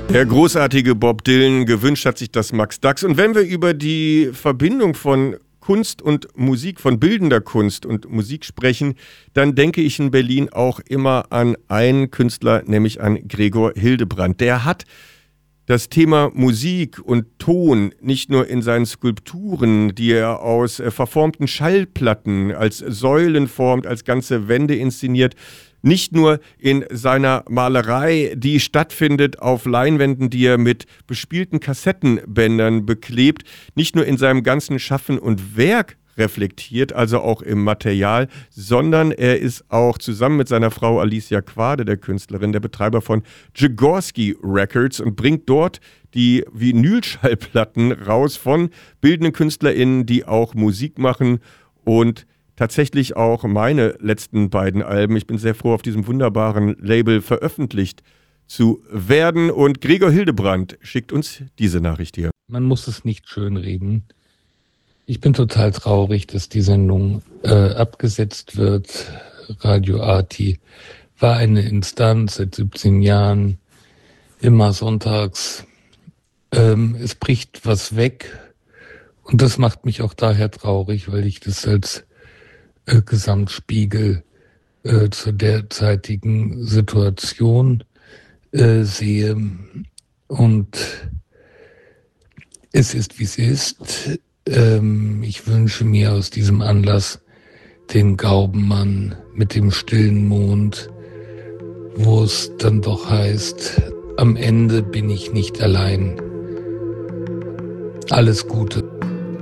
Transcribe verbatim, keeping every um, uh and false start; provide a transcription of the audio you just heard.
Der großartige Bob Dylan, gewünscht hat sich das Max Dachs. Und wenn wir über die Verbindung von Kunst und Musik, von bildender Kunst und Musik sprechen, dann denke ich in Berlin auch immer an einen Künstler, nämlich an Gregor Hildebrandt. Der hat das Thema Musik und Ton nicht nur in seinen Skulpturen, die er aus äh, verformten Schallplatten als Säulen formt, als ganze Wände inszeniert, nicht nur in seiner Malerei, die stattfindet auf Leinwänden, die er mit bespielten Kassettenbändern beklebt, nicht nur in seinem ganzen Schaffen und Werk reflektiert, also auch im Material, sondern er ist auch zusammen mit seiner Frau Alicia Quade, der Künstlerin, der Betreiber von Jagorsky Records und bringt dort die Vinylschallplatten raus von bildenden KünstlerInnen, die auch Musik machen und tatsächlich auch meine letzten beiden Alben. Ich bin sehr froh, auf diesem wunderbaren Label veröffentlicht zu werden. Und Gregor Hildebrandt schickt uns diese Nachricht hier. Man muss es nicht schönreden. Ich bin total traurig, dass die Sendung äh, abgesetzt wird. Radio Arti war eine Instanz seit siebzehn Jahren, immer sonntags. Ähm, es bricht was weg und das macht mich auch daher traurig, weil ich das als äh, Gesamtspiegel äh, zur derzeitigen Situation äh, sehe. Und es ist, wie es ist. Ähm, ich wünsche mir aus diesem Anlass den Gaubenmann mit dem stillen Mond, wo es dann doch heißt, am Ende bin ich nicht allein. Alles Gute.